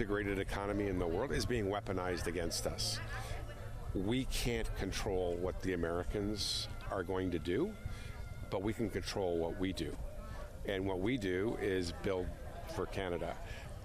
integrated economy in the world is being weaponized against us. We can't control what the Americans are going to do, but we can control what we do. And what we do is build for Canada.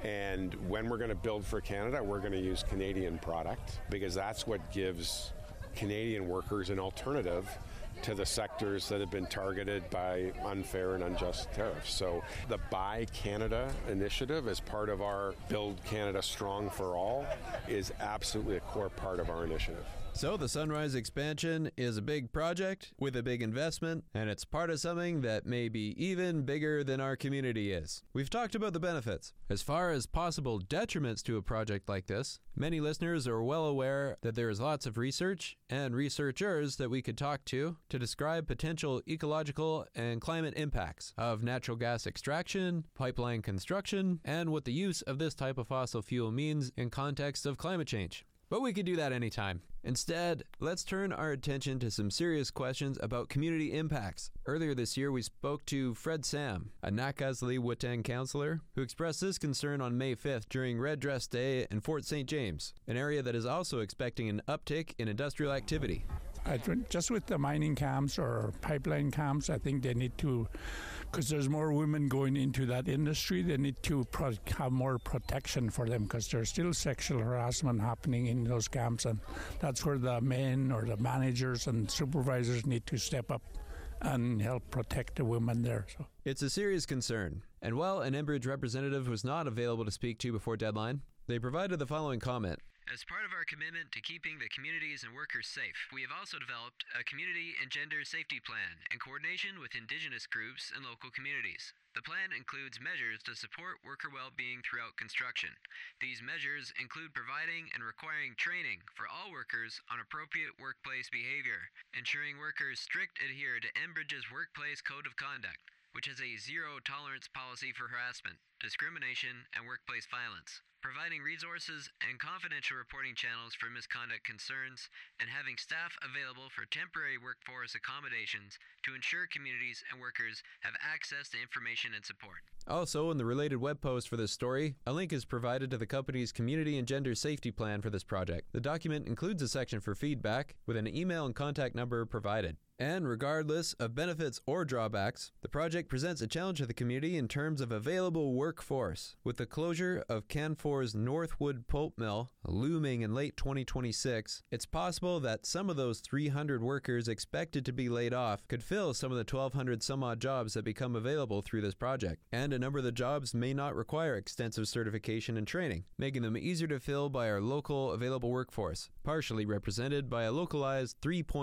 And when we're going to build for Canada, we're going to use Canadian product because that's what gives Canadian workers an alternative to the sectors that have been targeted by unfair and unjust tariffs. So the Buy Canada initiative as part of our Build Canada Strong for All is absolutely a core part of our initiative. So the Sunrise expansion is a big project with a big investment, and it's part of something that may be even bigger than our community is. We've talked about the benefits. As far as possible detriments to a project like this, many listeners are well aware that there is lots of research and researchers that we could talk to describe potential ecological and climate impacts of natural gas extraction, pipeline construction, and what the use of this type of fossil fuel means in context of climate change. But we could do that anytime. Instead, let's turn our attention to some serious questions about community impacts. Earlier this year, we spoke to Fred Sam, a Nakaslii-Wet'en councillor, who expressed this concern on May 5th during Red Dress Day in Fort St. James, an area that is also expecting an uptick in industrial activity. Just with the mining camps or pipeline camps, I think they need to, because there's more women going into that industry, they need to have more protection for them because there's still sexual harassment happening in those camps, and that's where the men or the managers and supervisors need to step up and help protect the women there. So it's a serious concern, and while an Enbridge representative was not available to speak to before deadline, they provided the following comment. As part of our commitment to keeping the communities and workers safe, we have also developed a community and gender safety plan in coordination with Indigenous groups and local communities. The plan includes measures to support worker well-being throughout construction. These measures include providing and requiring training for all workers on appropriate workplace behavior, ensuring workers strict adhere to Enbridge's Workplace Code of Conduct, which has a zero-tolerance policy for harassment, discrimination, and workplace violence, providing resources and confidential reporting channels for misconduct concerns, and having staff available for temporary workforce accommodations to ensure communities and workers have access to information and support. Also, in the related web post for this story, a link is provided to the company's community and gender safety plan for this project. The document includes a section for feedback with an email and contact number provided. And regardless of benefits or drawbacks, the project presents a challenge to the community in terms of available workforce. With the closure of Canfor's Northwood Pulp Mill looming in late 2026, it's possible that some of those 300 workers expected to be laid off could fill some of the 1,200 some odd jobs that become available through this project. And a number of the jobs may not require extensive certification and training, making them easier to fill by our local available workforce, partially represented by a localized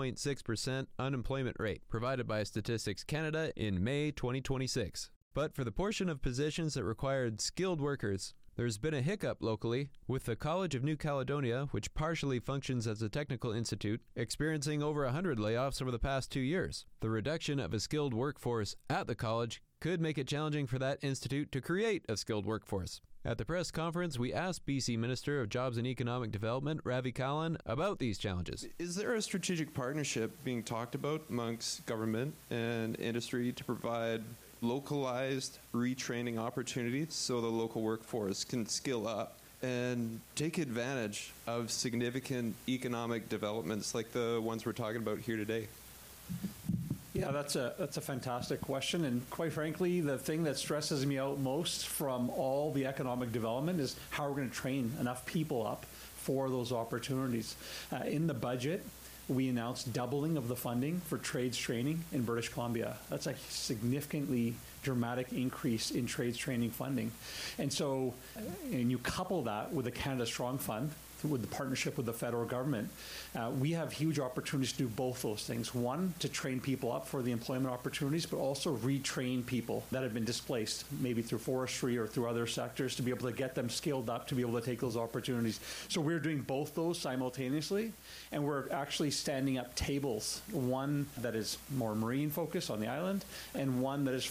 3.6% unemployment rate provided by Statistics Canada in May 2026. But for the portion of positions that required skilled workers, there's been a hiccup locally, with the College of New Caledonia, which partially functions as a technical institute, experiencing over 100 layoffs over the past 2 years. The reduction of a skilled workforce at the college could make it challenging for that institute to create a skilled workforce. At the press conference, we asked BC Minister of Jobs and Economic Development, Ravi Kahlon, about these challenges. Is there a strategic partnership being talked about amongst government and industry to provide localized retraining opportunities so the local workforce can skill up and take advantage of significant economic developments like the ones we're talking about here today? Yeah, that's a fantastic question, and quite frankly, the thing that stresses me out most from all the economic development is how we're going to train enough people up for those opportunities. In the budget, we announced doubling of the funding for trades training in British Columbia. That's a significantly dramatic increase in trades training funding. And so, and you couple that with the Canada Strong Fund, with the partnership with the federal government, we have huge opportunities to do both those things. One, to train people up for the employment opportunities, but also retrain people that have been displaced, maybe through forestry or through other sectors, to be able to get them skilled up to be able to take those opportunities. So we're doing both those simultaneously, and we're actually standing up tables, one that is more marine focused on the island, and one that is for mining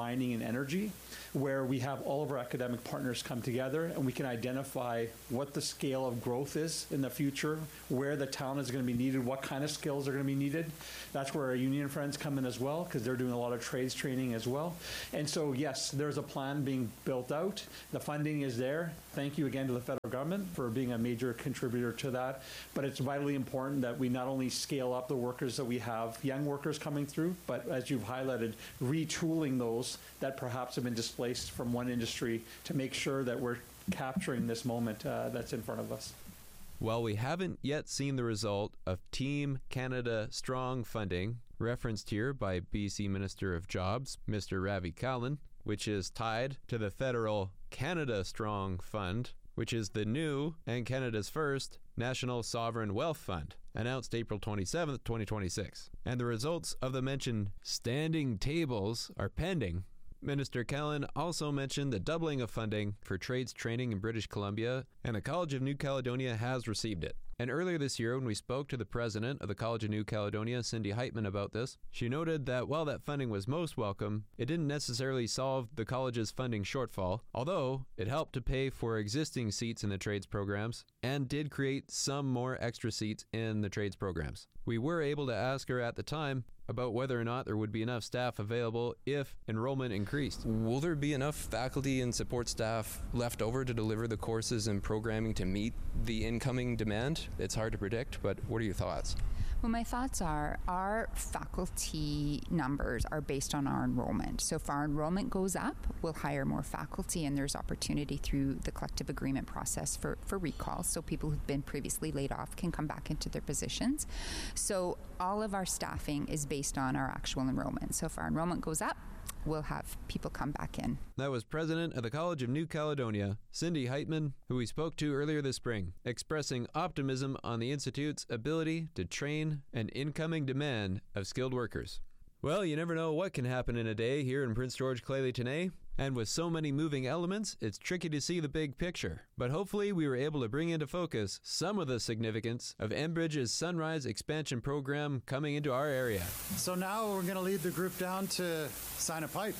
mining and energy, where we have all of our academic partners come together and we can identify what the scale of growth is in the future, where the talent is going to be needed, what kind of skills are going to be needed. That's where our union friends come in as well, because they're doing a lot of trades training as well. And so, yes, there's a plan being built out. The funding is there. Thank you again to the federal government for being a major contributor to that. But it's vitally important that we not only scale up the workers that we have, young workers coming through, but as you've highlighted, retooling those that perhaps have been displaced from one industry to make sure that we're capturing this moment that's in front of us. While we haven't yet seen the result of Team Canada Strong funding, referenced here by BC Minister of Jobs, Mr. Ravi Kahlon, which is tied to the federal Canada Strong Fund, which is the new and Canada's first National Sovereign Wealth Fund, announced April 27th, 2026. And the results of the mentioned standing tables are pending. Minister Kahlon also mentioned the doubling of funding for trades training in British Columbia, and the College of New Caledonia has received it. And earlier this year, when we spoke to the president of the College of New Caledonia, Cindy Heitman, about this, she noted that while that funding was most welcome, it didn't necessarily solve the college's funding shortfall, although it helped to pay for existing seats in the trades programs and did create some more extra seats in the trades programs. We were able to ask her at the time about whether or not there would be enough staff available if enrollment increased. Will there be enough faculty and support staff left over to deliver the courses and programming to meet the incoming demand? It's hard to predict, but what are your thoughts? Well, my thoughts are our faculty numbers are based on our enrollment. So if our enrollment goes up, we'll hire more faculty, and there's opportunity through the collective agreement process for recall. So people who've been previously laid off can come back into their positions. So all of our staffing is based on our actual enrollment. So if our enrollment goes up, we'll have people come back in. That was President of the College of New Caledonia, Cindy Heitman, who we spoke to earlier this spring, expressing optimism on the Institute's ability to train an incoming demand of skilled workers. Well, you never know what can happen in a day here in Prince George Clay-Tenay, and with so many moving elements, it's tricky to see the big picture. But hopefully we were able to bring into focus some of the significance of Enbridge's Sunrise expansion program coming into our area. So now we're going to lead the group down to sign a pipe.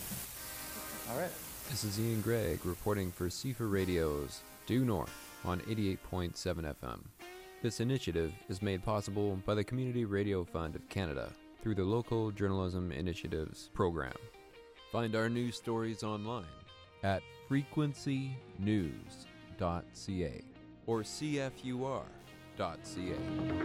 All right. This is Ian Gregg reporting for CFA Radio's Due North on 88.7 FM. This initiative is made possible by the Community Radio Fund of Canada through the Local Journalism Initiatives program. Find our news stories online at frequencynews.ca or cfur.ca.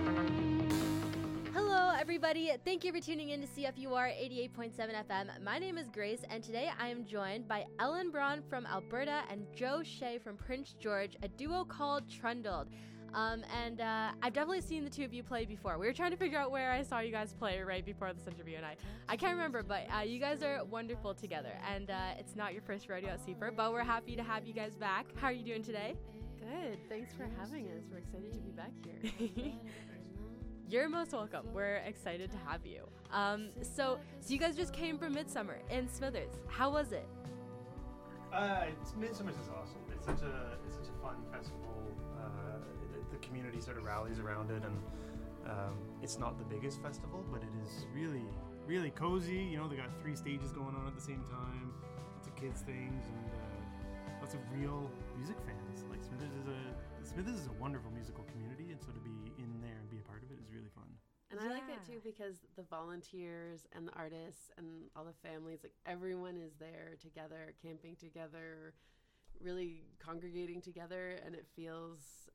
Hello, everybody. Thank you for tuning in to CFUR 88.7 FM. My name is Grace, and today I am joined by Ellen Braun from Alberta and Joe Shea from Prince George, a duo called Trundled. I've definitely seen the two of you play before. We were trying to figure out where I saw you guys play right before this interview, and I can't remember, but you guys are wonderful together. And it's not your first rodeo at CFUR, but we're happy to have you guys back. How are you doing today? Good. Thanks for having us. We're excited to be back here. You're most welcome. We're excited to have you. So you guys just came from Midsummer in Smithers. How was it? Midsummer's is awesome. It's such a fun festival. The community sort of rallies around it, and it's not the biggest festival, but it is really, really cozy. You know, they got 3 stages going on at the same time, lots of kids things, and lots of real music fans. Like Smithers is a wonderful musical community, and so to be in there and be a part of it is really fun. And I like that too, because the volunteers and the artists and all the families, like everyone is there together, camping together, really congregating together, and it feels,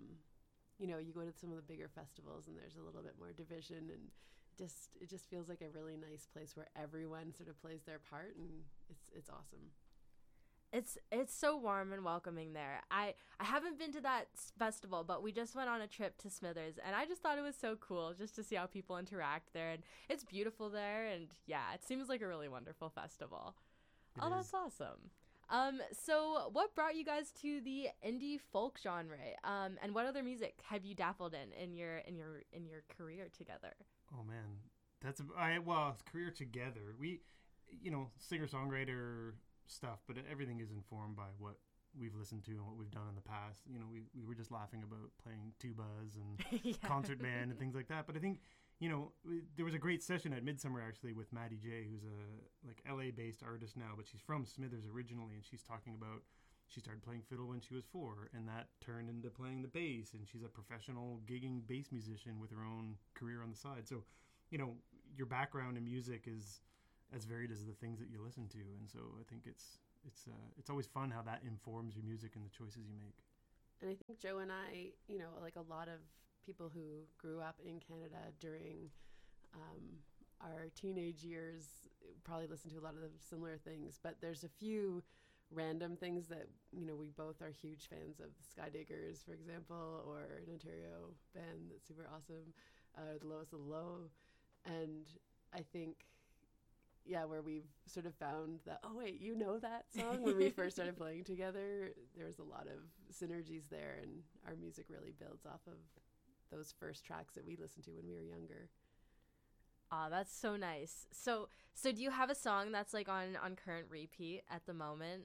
you go to some of the bigger festivals and there's a little bit more division, and it just feels like a really nice place where everyone sort of plays their part, and it's awesome. It's so warm and welcoming there. I haven't been to that festival, but we just went on a trip to Smithers, and I just thought it was so cool just to see how people interact there, and it's beautiful there, and yeah, it seems like a really wonderful festival. That's awesome. So what brought you guys to the indie folk genre? And what other music have you dabbled in your career together? Oh man, career together. We, singer-songwriter stuff, but everything is informed by what we've listened to and what we've done in the past. We were just laughing about playing tubas and concert band and things like that. But I think, there was a great session at Midsummer actually with Maddie J, who's a like LA-based artist now, but she's from Smithers originally, and she's talking about she started playing fiddle when she was 4, and that turned into playing the bass, and she's a professional gigging bass musician with her own career on the side. So, your background in music is as varied as the things that you listen to, and so I think it's always fun how that informs your music and the choices you make. And I think Joe and I, like a lot of people who grew up in Canada during our teenage years probably listen to a lot of the similar things, but there's a few random things that, we both are huge fans of. The Skydiggers, for example, or an Ontario band that's super awesome, The Lowest of the Low. And I think, where we've sort of found that, oh, wait, that song? When we first started playing together, there was a lot of synergies there, and our music really builds off of those first tracks that we listened to when we were younger. Ah, that's so nice. So do you have a song that's like on current repeat at the moment?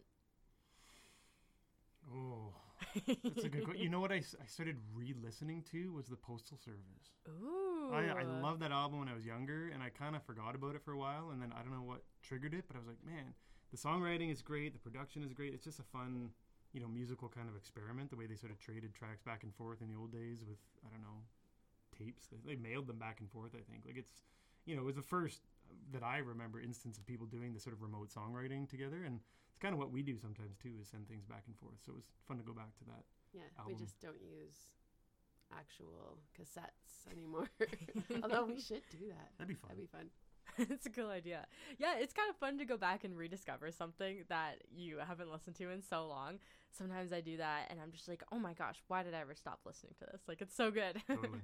Oh, that's a good question. You know what I started re-listening to was the Postal Service. Ooh. I loved that album when I was younger, and I kind of forgot about it for a while, and then I don't know what triggered it, but I was like, man, the songwriting is great, the production is great. It's just a fun, musical kind of experiment, the way they sort of traded tracks back and forth in the old days with, I don't know, tapes. They mailed them back and forth, I think. Like, it's, it was the first that I remember instance of people doing this sort of remote songwriting together, and it's kind of what we do sometimes too, is send things back and forth. So it was fun to go back to that. Yeah, album. We just don't use actual cassettes anymore. Although we should do that. That'd be fun. That'd be fun. It's a cool idea. Yeah, it's kind of fun to go back and rediscover something that you haven't listened to in so long. Sometimes I do that, and I'm just like, oh my gosh, why did I ever stop listening to this? Like, it's so good. Totally.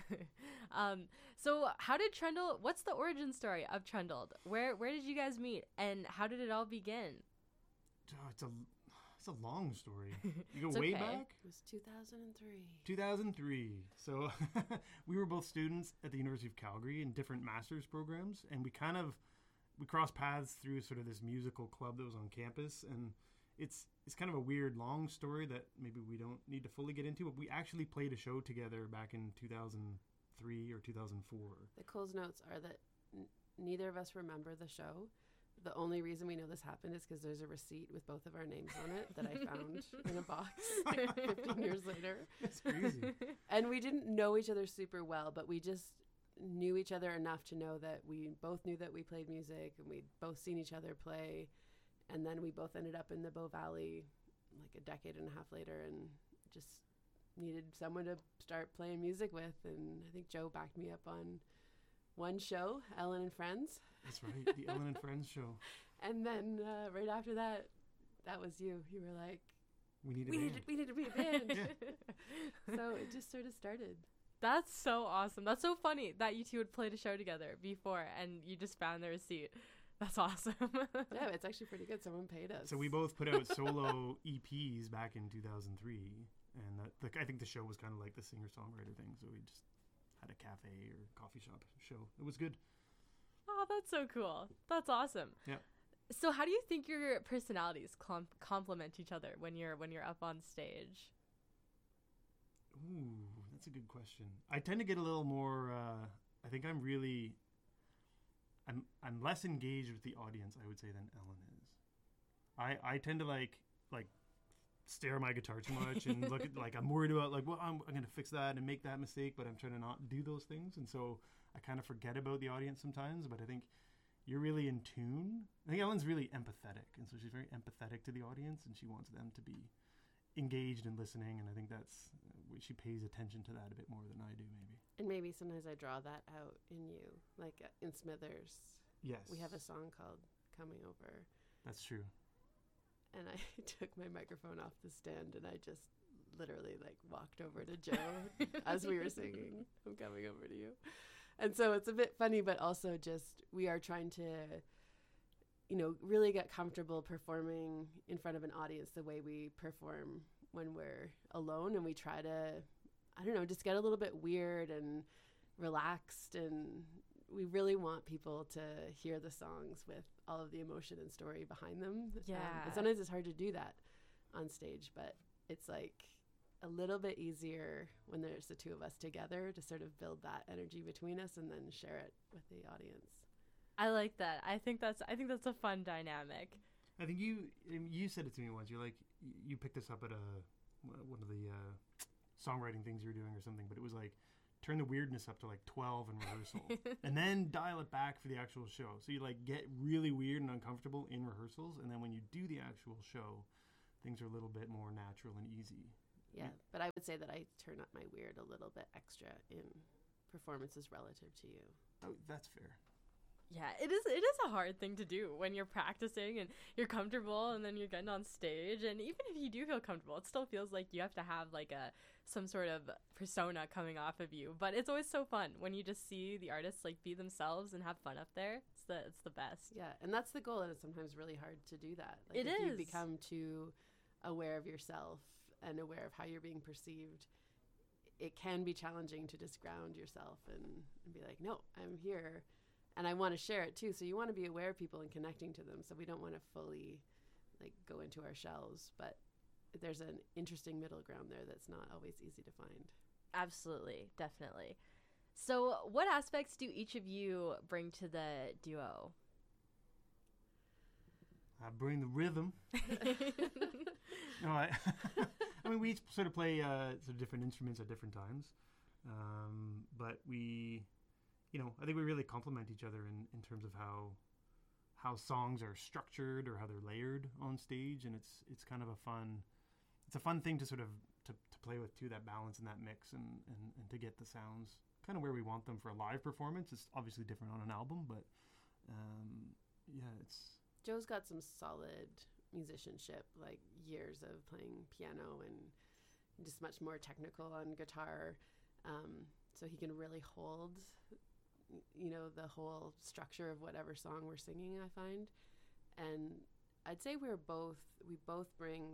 So how did Trundled, what's the origin story of Trundled? Where did you guys meet, and how did it all begin? Oh, it's a long story. You go It's way okay. back? It was 2003. 2003. So we were both students at the University of Calgary in different master's programs, and we crossed paths through sort of this musical club that was on campus, and it's kind of a weird long story that maybe we don't need to fully get into, but we actually played a show together back in 2003 or 2004. The Coles notes are that neither of us remember the show. The only reason we know this happened is because there's a receipt with both of our names on it that I found in a box 15 years later. That's crazy. And we didn't know each other super well, but we just knew each other enough to know that we both knew that we played music, and we'd both seen each other play. And then we both ended up in the Bow Valley like a decade and a half later, and just needed someone to start playing music with. And I think Joe backed me up on one show, Ellen and Friends. That's right, the Ellen and Friends show. And then right after that, that was you. You were like, we need to be a band. Yeah. So it just sort of started. That's so awesome. That's so funny that you two would play a show together before, and you just found the receipt. That's awesome. Yeah, it's actually pretty good. Someone paid us. So we both put out solo EPs back in 2003, and I think the show was kind of like the singer-songwriter thing, so we just had a cafe or coffee shop show. It was good. Oh, that's so cool. That's awesome. Yeah. So how do you think your personalities complement each other when you're up on stage? Ooh, that's a good question. I tend to get a little more, I think I'm less engaged with the audience, I would say, than Ellen is. I tend to like stare at my guitar too much and look at, like, I'm worried about, like, well, I'm going to fix that and make that mistake, but I'm trying to not do those things. And so I kind of forget about the audience sometimes, but I think you're really in tune. I think Ellen's really empathetic, and so she's very empathetic to the audience, and she wants them to be engaged and listening, and I think that's she pays attention to that a bit more than I do, maybe. And maybe sometimes I draw that out in you, like in Smithers. Yes. We have a song called Coming Over. That's true. And I took my microphone off the stand, and I just literally walked over to Joe as we were singing, I'm coming over to you. And so it's a bit funny, but also just we are trying to, really get comfortable performing in front of an audience the way we perform when we're alone. And we try to, just get a little bit weird and relaxed. And we really want people to hear the songs with all of the emotion and story behind them. Yeah. And sometimes it's hard to do that on stage, but it's like a little bit easier when there's the two of us together to sort of build that energy between us and then share it with the audience. I like that. I think that's a fun dynamic. I think you said it to me once. You're like, you picked this up at one of the songwriting things you were doing or something, but it was like, turn the weirdness up to like 12 in rehearsal and then dial it back for the actual show. So you like get really weird and uncomfortable in rehearsals, and then when you do the actual show, things are a little bit more natural and easy. Yeah, but I would say that I turn up my weird a little bit extra in performances relative to you. Oh, that's fair. Yeah, it is a hard thing to do when you're practicing and you're comfortable and then you're getting on stage, and even if you do feel comfortable, it still feels like you have to have like some sort of persona coming off of you. But it's always so fun when you just see the artists like be themselves and have fun up there. It's the best. Yeah, and that's the goal, and it's sometimes really hard to do that. Like It if is. you become too aware of yourself and aware of how you're being perceived, it can be challenging to just ground yourself and be like, no, I'm here. And I want to share it too. So you want to be aware of people and connecting to them. So we don't want to fully like go into our shells, but there's an interesting middle ground there that's not always easy to find. Absolutely, definitely. So what aspects do each of you bring to the duo? I bring the rhythm. No, I mean, we each sort of play sort of different instruments at different times. But we, I think we really complement each other in terms of how songs are structured or how they're layered on stage. And it's kind of a fun thing to sort of to play with too, that balance and that mix and to get the sounds kind of where we want them for a live performance. It's obviously different on an album, but it's... Joe's got some solid musicianship, like years of playing piano and just much more technical on guitar. So he can really hold, the whole structure of whatever song we're singing, I find. And I'd say we both bring,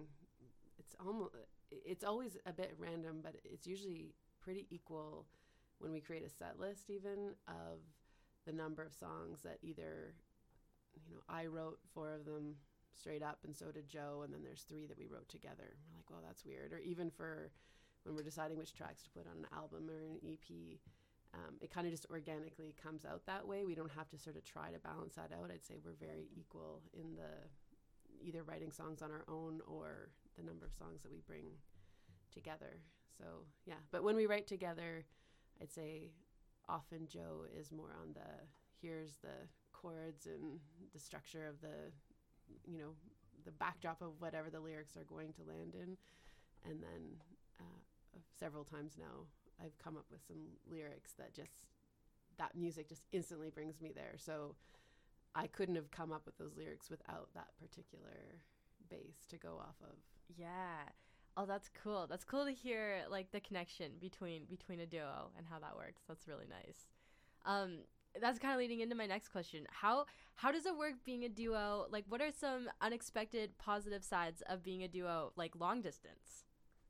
it's always a bit random, but it's usually pretty equal when we create a set list even of the number of songs that either, I wrote 4 of them straight up and so did Joe, and then there's 3 that we wrote together. We're like, well, that's weird. Or even for when we're deciding which tracks to put on an album or an EP, it kind of just organically comes out that way. We don't have to sort of try to balance that out. I'd say we're very equal in the either writing songs on our own or the number of songs that we bring together. So, yeah. But when we write together, I'd say often Joe is more on here's the chords and the structure of the backdrop of whatever the lyrics are going to land in. And then several times now I've come up with some lyrics that music just instantly brings me there. So I couldn't have come up with those lyrics without that particular base to go off of. Yeah. Oh, that's cool. That's cool to hear like the connection between a duo and how that works. That's really nice. That's kind of leading into my next question. How does it work being a duo? Like, what are some unexpected positive sides of being a duo, like long distance?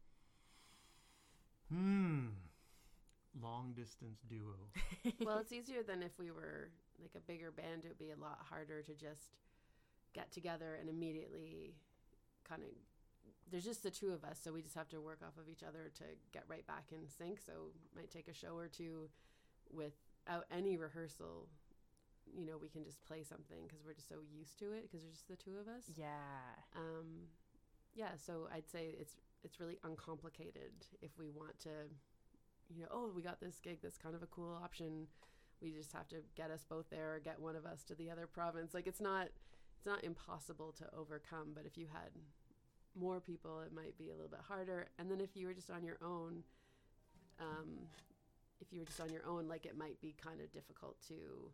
Long distance duo. Well, it's easier than if we were like a bigger band. It would be a lot harder to just get together and immediately kind of, there's just the 2 of us, so we just have to work off of each other to get right back in sync. So it might take a show or 2 without any rehearsal. We can just play something because we're just so used to it because there's just the 2 of us. Yeah. Yeah, so I'd say it's really uncomplicated if we want to, we got this gig that's kind of a cool option. We just have to get us both there or get one of us to the other province. Like it's not impossible to overcome, but if you had more people, it might be a little bit harder. And then if you were just on your own, like it might be kind of difficult to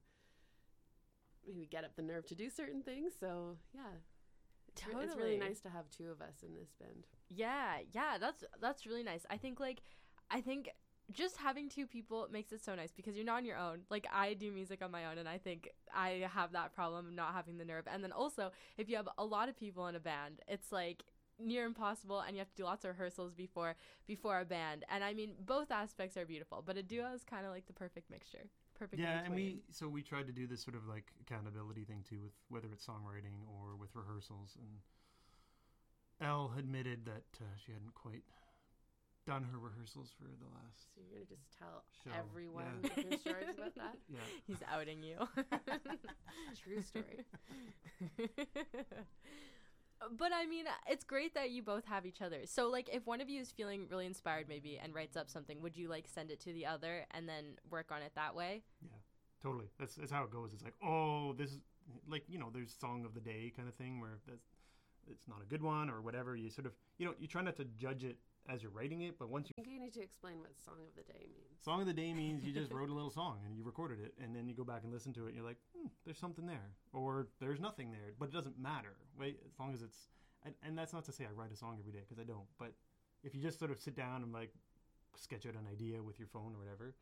maybe get up the nerve to do certain things. So yeah, totally. It's really nice to have 2 of us in this band. Yeah, that's really nice. I think just having 2 people makes it so nice because you're not on your own. Like I do music on my own, and I think I have that problem of not having the nerve. And then also, if you have a lot of people in a band, it's like near impossible, and you have to do lots of rehearsals before a band. And I mean, both aspects are beautiful, but a duo is kind of like the perfect mixture. Perfect. Yeah, and we tried to do this sort of like accountability thing too, with whether it's songwriting or with rehearsals. And Elle admitted that she hadn't quite done her rehearsals for the last. So you're gonna just tell show. everyone Yeah. different stories about that? Yeah. He's outing you. True story. But I mean, it's great that you both have each other. So, like, if one of you is feeling really inspired, maybe, and writes up something, would you like send it to the other and then work on it that way? Yeah, totally. That's how it goes. It's like, oh, this is like, there's song of the day kind of thing where it's not a good one or whatever. You sort of, you try not to judge it as you're writing it, but once I think you need to explain what song of the day means. Song of the day means you just wrote a little song and you recorded it, and then you go back and listen to it and you're like, there's something there, or there's nothing there, but it doesn't matter, right? As long as it's, and that's not to say I write a song every day, because I don't, but if you just sort of sit down and like sketch out an idea with your phone or whatever,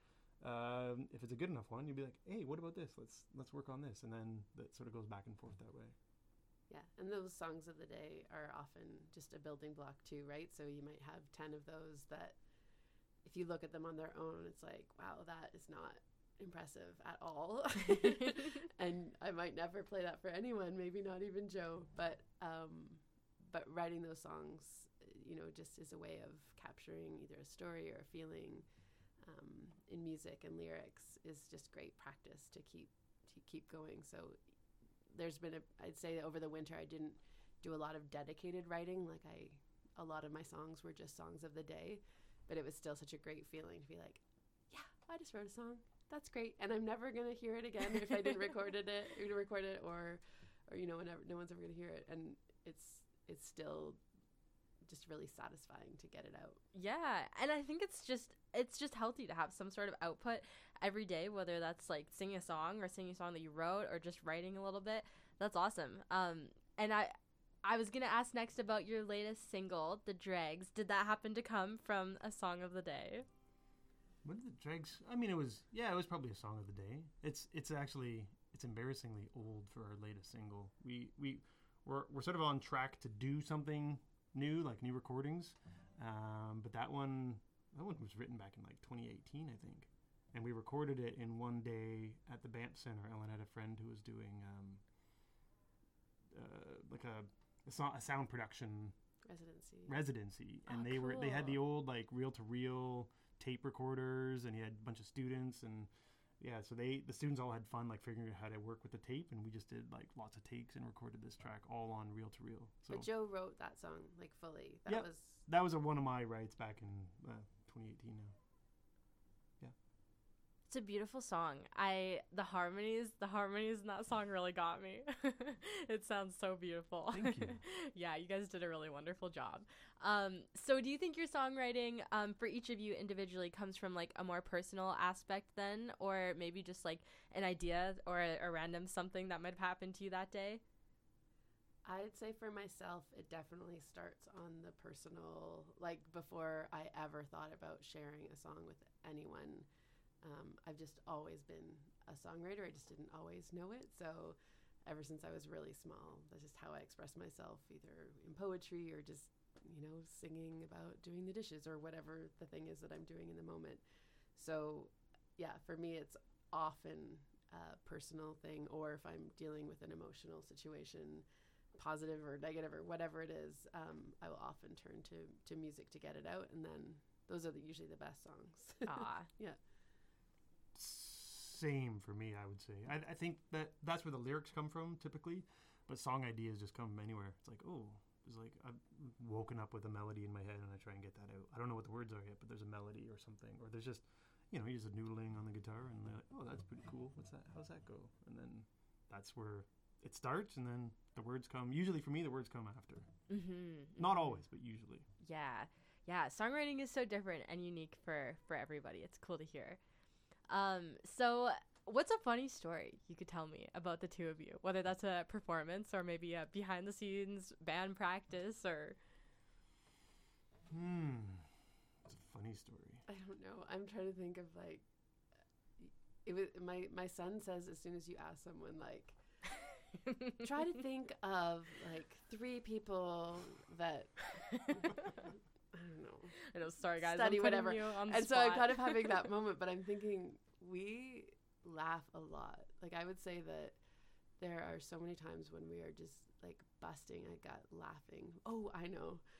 if it's a good enough one, you'll be like, hey, what about this? Let's work on this, and then that sort of goes back and forth that way. Yeah, and those songs of the day are often just a building block too, right? So you might have 10 of those that if you look at them on their own, it's like, wow, that is not impressive at all. And I might never play that for anyone, maybe not even Joe, but writing those songs, just is a way of capturing either a story or a feeling in music and lyrics is just great practice to keep going. So there's been I'd say over the winter I didn't do a lot of dedicated writing. A lot of my songs were just songs of the day, but it was still such a great feeling to be like, yeah, I just wrote a song. That's great. And I'm never going to hear it again if I didn't record it or whenever no one's ever going to hear it. And it's still just really satisfying to get it out. Yeah, and I think it's just healthy to have some sort of output every day, whether that's like singing a song that you wrote or just writing a little bit. That's awesome. And I was gonna ask next about your latest single, The Dregs. Did that happen to come from a song of the day? What did The Dregs? I mean, it was probably a song of the day. It's embarrassingly old for our latest single. We're sort of on track to do something new, like new recordings, but that one was written back in like 2018, I think, and we recorded it in one day at the Banff Center. Ellen had a friend who was doing like a sound production residency, and they had the old like reel-to-reel tape recorders, and he had a bunch of students, and yeah, so the students all had fun like figuring out how to work with the tape, and we just did like lots of takes and recorded this track all on reel-to-reel. So, but Joe wrote that song like fully. That was one of my writes back in 2018 now. Yeah. It's a beautiful song. The harmonies in that song really got me. It sounds so beautiful. Thank you. Yeah, you guys did a really wonderful job. So do you think your songwriting for each of you individually comes from like a more personal aspect then, or maybe just like an idea or a random something that might have happened to you that day? I'd say for myself, it definitely starts on the personal, like before I ever thought about sharing a song with anyone. I've just always been a songwriter. I just didn't always know it. So ever since I was really small, that's just how I express myself, either in poetry or just, singing about doing the dishes or whatever the thing is that I'm doing in the moment. So yeah, for me, it's often a personal thing, or if I'm dealing with an emotional situation, positive or negative or whatever it is, I will often turn to music to get it out. And then those are usually the best songs. Yeah. Same for me, I would say. I think that's where the lyrics come from typically, but song ideas just come from anywhere. It's like, it's like I've woken up with a melody in my head and I try and get that out. I don't know what the words are yet, but there's a melody or something, or there's just, you're just noodling on the guitar and they're like, oh, that's pretty cool. What's that? How's that go? And then that's where it starts, and then the words come. Usually for me, the words come after. Not always, but usually. Yeah. Songwriting is so different and unique for everybody. It's cool to hear. So what's a funny story you could tell me about the two of you, whether that's a performance or maybe a behind the scenes band practice or... It's a funny story. I don't know. I'm trying to think of like, it was my son says as soon as you ask someone like, try to think of like 3 people that I don't know. I know, sorry guys. Study I'm whatever. You on the and spot. so I'm kind of having that moment, but I'm thinking we laugh a lot. Like I would say that there are so many times when we are just like busting a gut laughing. Oh, I know.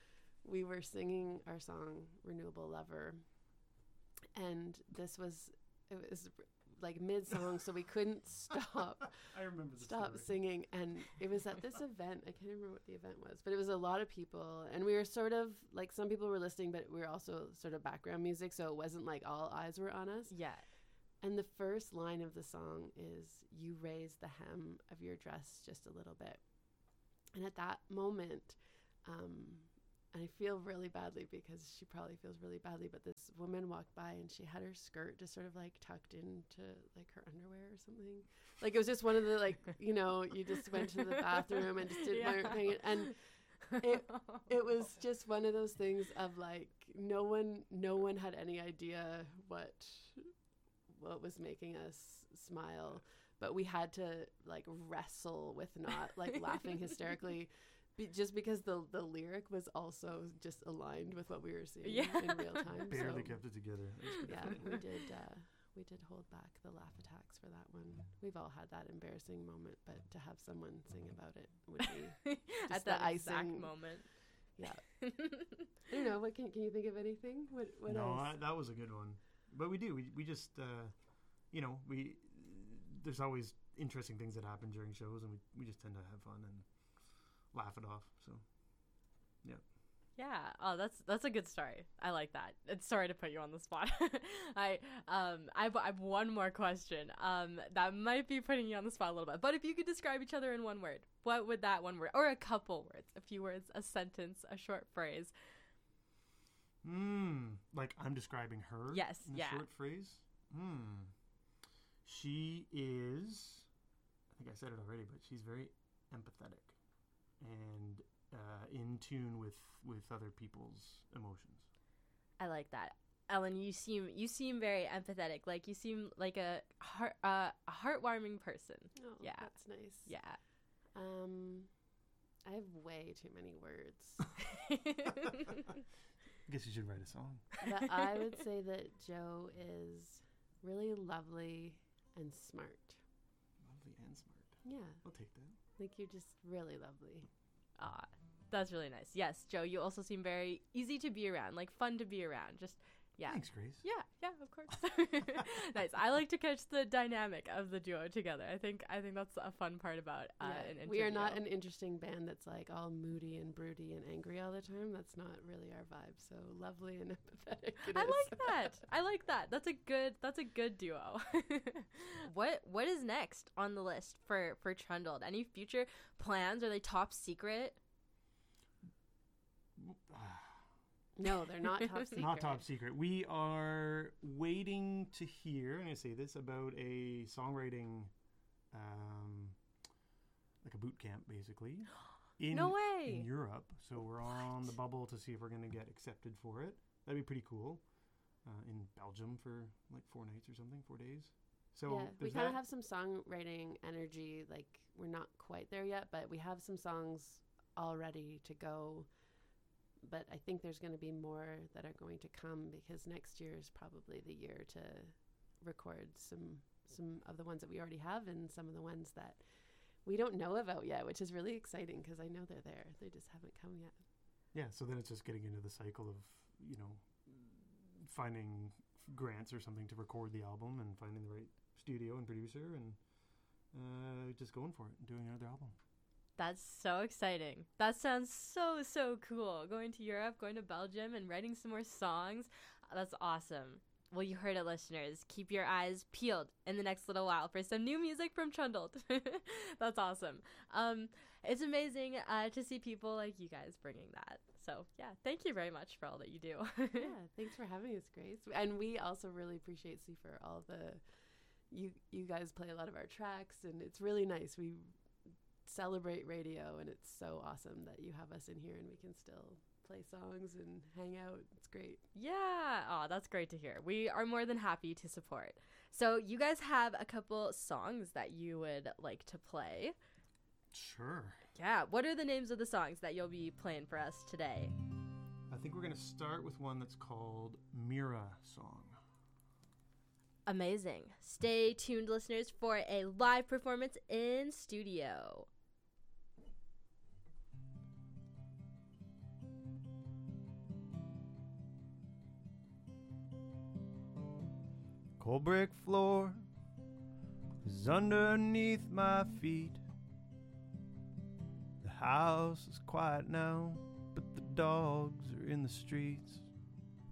we were singing our song Renewable Lover, and it was like mid-song, so we couldn't stop. I remember the stop story. singing, and it was at this event. I can't remember what the event was, but it was a lot of people, and we were sort of like, some people were listening, but we were also sort of background music, so it wasn't like all eyes were on us. Yeah. And the first line of the song is, "You raise the hem of your dress just a little bit." And at that moment, I feel really badly because she probably feels really badly, but this woman walked by and she had her skirt just sort of like tucked into like her underwear or something. Like, it was just one of the, like, you know, you just went to the bathroom and just weren't paying it. And it was just one of those things of like, no one had any idea what was making us smile, but we had to like wrestle with not like laughing hysterically. Just because the lyric was also just aligned with what we were seeing in real time. Barely kept it together. Yeah, we did hold back the laugh attacks for that one. We've all had that embarrassing moment, but to have someone sing about it would be just at that the exact icing moment. Yeah. I don't know. What can you think of anything? What no, else? that was a good one. But we do. We just you know, there's always interesting things that happen during shows, and we just tend to have fun and laugh it off. So yeah. Yeah. Oh, that's a good story. I like that. It's sorry to put you on the spot. I have one more question. That might be putting you on the spot a little bit. But if you could describe each other in one word, what would that one word, or a couple words, a few words, a sentence, a short phrase? Like I'm describing her. Yes. In a short phrase. She is, I think I said it already, but she's very empathetic and in tune with other people's emotions. I like that. Ellen, you seem very empathetic. Like, you seem like a heartwarming person. Oh, yeah, that's nice. Yeah. I have way too many words. I guess you should write a song. But I would say that Joe is really lovely and smart. Lovely and smart. Yeah. I'll take that. Like, you're just really lovely. Ah, that's really nice. Yes, Joe, you also seem very easy to be around, like fun to be around. Just, yeah. Thanks, Grace. Yeah, of course. Nice. I like to catch the dynamic of the duo together. I think that's a fun part about an interview. We are not an interesting band that's like all moody and broody and angry all the time. That's not really our vibe. So lovely and empathetic. I like that. That's a good duo. What is next on the list for Trundled? Any future plans? Are they top secret? No, they're not top secret. Not top secret. We are waiting to hear, I'm going to say this, about a songwriting, like a boot camp, basically. No way! In Europe. So we're on the bubble to see if we're going to get accepted for it. That'd be pretty cool. In Belgium for like 4 nights or something, 4 days. So yeah, we kind of have some songwriting energy. Like, we're not quite there yet, but we have some songs all ready to go. But I think there's going to be more that are going to come, because next year is probably the year to record some of the ones that we already have and some of the ones that we don't know about yet, which is really exciting because I know they're there. They just haven't come yet. Yeah, so then it's just getting into the cycle of, you know, finding grants or something to record the album and finding the right studio and producer and just going for it and doing another album. That's so exciting. That sounds so cool. Going to Europe, going to Belgium, and writing some more songs. That's awesome. Well, you heard it, listeners. Keep your eyes peeled in the next little while for some new music from Trundled. That's awesome. It's amazing to see people like you guys bringing that. So, yeah, thank you very much for all that you do. Yeah, thanks for having us, Grace. And we also really appreciate C for all the... You guys play a lot of our tracks, and it's really nice. We celebrate radio, and it's so awesome that you have us in here and we can still play songs and hang out. It's great. Yeah. Oh, that's great to hear. We are more than happy to support. So you guys have a couple songs that you would like to play. Sure. Yeah. What are the names of the songs that you'll be playing for us today? I think we're going to start with one that's called Mira Song. Amazing. Stay tuned, listeners, for a live performance in studio. cold brick floor is underneath my feet. The house is quiet now, but the dogs are in the streets.